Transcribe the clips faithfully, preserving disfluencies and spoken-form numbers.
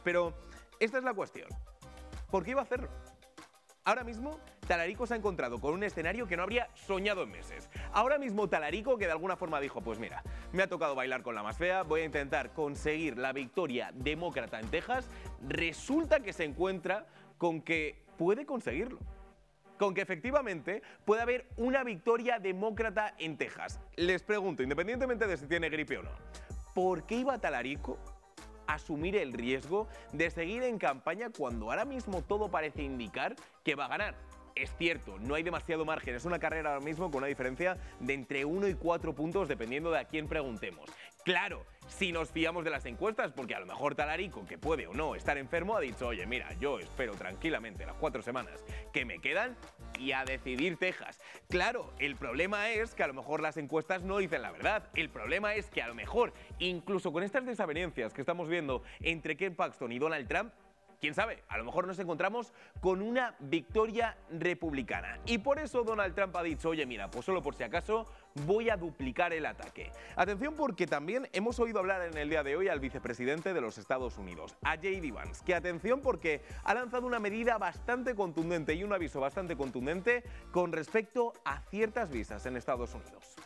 pero esta es la cuestión. ¿Por qué iba a hacerlo? Ahora mismo, Tallarico se ha encontrado con un escenario que no habría soñado en meses. Ahora mismo Tallarico, que de alguna forma dijo, pues mira, me ha tocado bailar con la más fea, voy a intentar conseguir la victoria demócrata en Texas, resulta que se encuentra con que puede conseguirlo. Con que efectivamente puede haber una victoria demócrata en Texas. Les pregunto, independientemente de si tiene gripe o no, ¿por qué iba Tallarico asumir el riesgo de seguir en campaña cuando ahora mismo todo parece indicar que va a ganar? Es cierto, no hay demasiado margen, es una carrera ahora mismo con una diferencia de entre uno y cuatro puntos dependiendo de a quién preguntemos. Claro, si nos fiamos de las encuestas, porque a lo mejor Tallarico, que puede o no estar enfermo, ha dicho, oye, mira, yo espero tranquilamente las cuatro semanas que me quedan y a decidir Texas. Claro, el problema es que a lo mejor las encuestas no dicen la verdad. El problema es que a lo mejor, incluso con estas desavenencias que estamos viendo entre Ken Paxton y Donald Trump, quién sabe, a lo mejor nos encontramos con una victoria republicana. Y por eso Donald Trump ha dicho, oye, mira, pues solo por si acaso voy a duplicar el ataque. Atención, porque también hemos oído hablar en el día de hoy al vicepresidente de los Estados Unidos, a J D Vance, que atención porque ha lanzado una medida bastante contundente y un aviso bastante contundente con respecto a ciertas visas en Estados Unidos.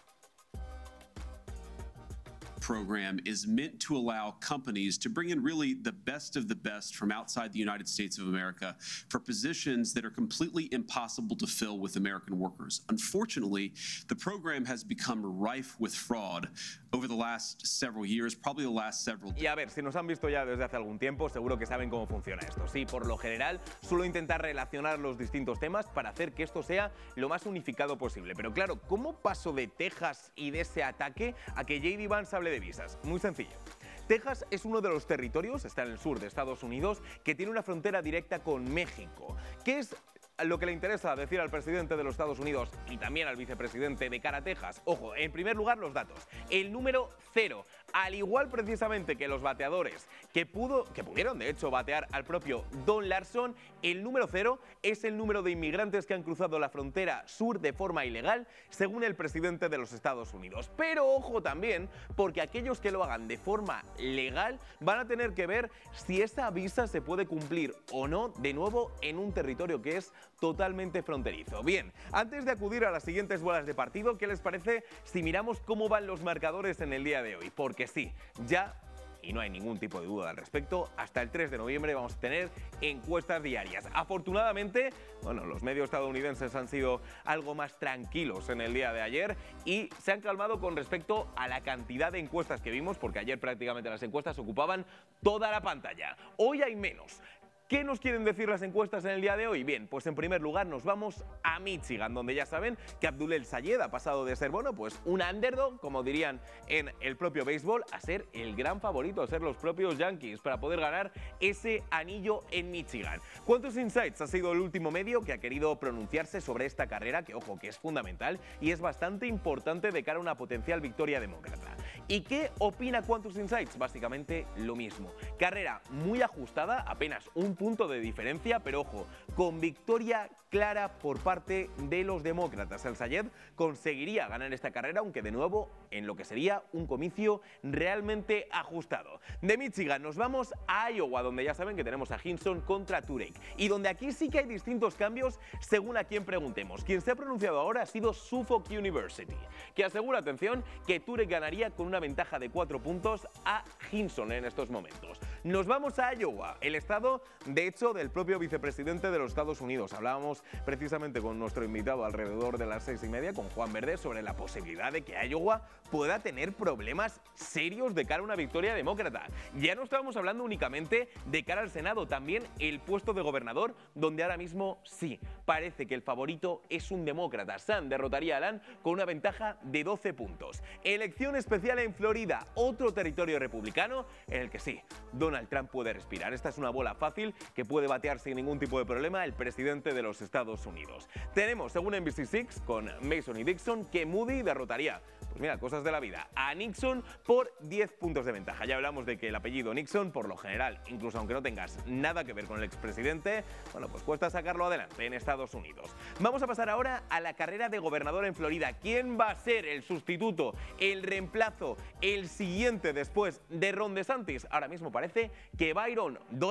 Program is meant to allow companies to bring in really the best of the best from outside the United States of America for positions that are completely impossible to fill with American workers. Unfortunately, the program has become rife with fraud over the last several years, probably the last several. Y a ver, si nos han visto ya desde hace algún tiempo, seguro que saben cómo funciona esto. Sí, por lo general, suelo intentar relacionar los distintos temas para hacer que esto sea lo más unificado posible. Pero claro, ¿cómo paso de Texas y de ese ataque a que J D Vance hable de visas? Muy sencillo. Texas es uno de los territorios, está en el sur de Estados Unidos, que tiene una frontera directa con México. ¿Qué es lo que le interesa decir al presidente de los Estados Unidos y también al vicepresidente de cara a Texas? Ojo, en primer lugar los datos. El número cero. Al igual precisamente que los bateadores que, pudo, que pudieron de hecho batear al propio Don Larson, el número cero es el número de inmigrantes que han cruzado la frontera sur de forma ilegal, según el presidente de los Estados Unidos. Pero ojo también, porque aquellos que lo hagan de forma legal van a tener que ver si esa visa se puede cumplir o no, de nuevo en un territorio que es totalmente fronterizo. Bien, antes de acudir a las siguientes bolas de partido, ¿qué les parece si miramos cómo van los marcadores en el día de hoy? Porque sí, ya, y no hay ningún tipo de duda al respecto, hasta el tres de noviembre vamos a tener encuestas diarias. Afortunadamente, bueno, los medios estadounidenses han sido algo más tranquilos en el día de ayer y se han calmado con respecto a la cantidad de encuestas que vimos, porque ayer prácticamente las encuestas ocupaban toda la pantalla. Hoy hay menos. ¿Qué nos quieren decir las encuestas en el día de hoy? Bien, pues en primer lugar nos vamos a Michigan, donde ya saben que Abdul El Sayed ha pasado de ser, bueno, pues un underdog, como dirían en el propio béisbol, a ser el gran favorito, a ser los propios Yankees, para poder ganar ese anillo en Michigan. ¿Cuántos Insights ha sido el último medio que ha querido pronunciarse sobre esta carrera, que ojo, que es fundamental y es bastante importante de cara a una potencial victoria demócrata? ¿Y qué opina Quantus Insights? Básicamente lo mismo. Carrera muy ajustada, apenas un punto de diferencia, pero ojo, con victoria clara por parte de los demócratas. El Sayed conseguiría ganar esta carrera, aunque de nuevo en lo que sería un comicio realmente ajustado. De Michigan nos vamos a Iowa, donde ya saben que tenemos a Hinson contra Turek, y donde aquí sí que hay distintos cambios según a quién preguntemos. Quien se ha pronunciado ahora ha sido Suffolk University, que asegura, atención, que Turek ganaría con una ventaja de cuatro puntos a Hinson en estos momentos. Nos vamos a Iowa, el estado, de hecho, del propio vicepresidente de los Estados Unidos. Hablábamos precisamente con nuestro invitado alrededor de las seis y media, con Juan Verde, sobre la posibilidad de que Iowa pueda tener problemas serios de cara a una victoria demócrata. Ya no estábamos hablando únicamente de cara al Senado, también el puesto de gobernador, donde ahora mismo sí, parece que el favorito es un demócrata. Sam derrotaría a Alan con una ventaja de doce puntos. Elección especial en Florida, otro territorio republicano en el que sí, Donald Trump puede respirar. Esta es una bola fácil que puede batear sin ningún tipo de problema el presidente de los Estados Unidos. Tenemos, según N B C seis, con Mason y Dixon, que Moody derrotaría, pues mira, cosas de la vida, a Nixon por diez puntos de ventaja. Ya hablamos de que el apellido Nixon, por lo general, incluso aunque no tengas nada que ver con el expresidente, bueno, pues cuesta sacarlo adelante en Estados Unidos. Vamos a pasar ahora a la carrera de gobernador en Florida. ¿Quién va a ser el sustituto, el reemplazo, el siguiente después de Ron DeSantis? Ahora mismo parece que Byron